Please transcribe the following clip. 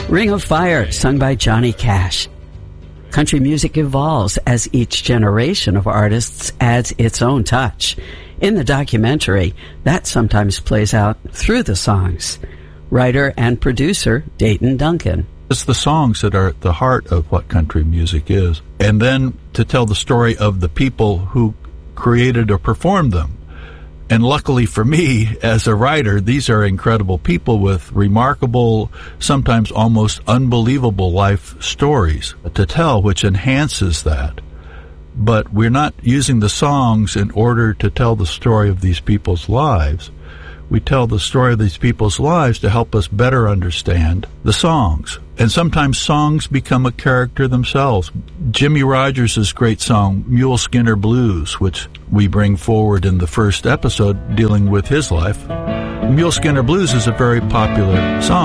Ring of Fire, sung by Johnny Cash. Country music evolves as each generation of artists adds its own touch. In the documentary, that sometimes plays out through the songs. Writer and producer Dayton Duncan. It's the songs that are at the heart of what country music is. And then to tell the story of the people who created or performed them. And luckily for me, as a writer, these are incredible people with remarkable, sometimes almost unbelievable life stories to tell, which enhances that. But we're not using the songs in order to tell the story of these people's lives. We tell the story of these people's lives to help us better understand the songs. And sometimes songs become a character themselves. Jimmie Rodgers' great song, Mule Skinner Blues, which we bring forward in the first episode dealing with his life. Mule Skinner Blues is a very popular song.